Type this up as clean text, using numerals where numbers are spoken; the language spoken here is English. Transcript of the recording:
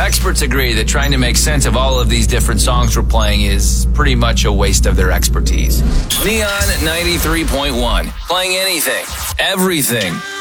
Experts agree that trying to make sense of all of these different songs we're playing is pretty much a waste of their expertise. Neon 93.1, playing anything, everything,